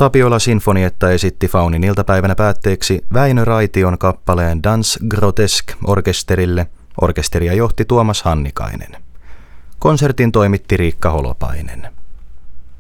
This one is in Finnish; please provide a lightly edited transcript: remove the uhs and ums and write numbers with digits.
Tapiola Sinfonietta esitti Faunin iltapäivänä päätteeksi Väinö Raition kappaleen Danse Grotesque orkesterille. Orkesteria johti Tuomas Hannikainen. Konsertin toimitti Riikka Holopainen.